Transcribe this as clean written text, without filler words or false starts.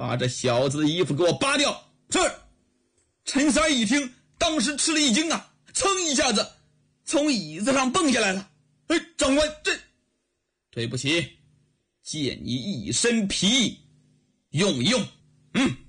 把这小子的衣服给我扒掉。是。陈三一听，当时吃了一惊啊，噌一下子从椅子上蹦下来了。长官，对不起，借你一身皮用一用。